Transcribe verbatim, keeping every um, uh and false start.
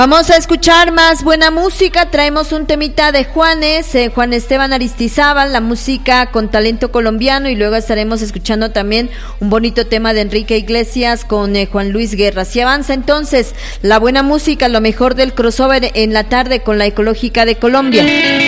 Vamos a escuchar más buena música. Traemos un temita de Juanes, eh, Juan Esteban Aristizábal, la música con talento colombiano, y luego estaremos escuchando también un bonito tema de Enrique Iglesias con eh, Juan Luis Guerra. Si avanza entonces la buena música, lo mejor del crossover en la tarde con la Ecológica de Colombia.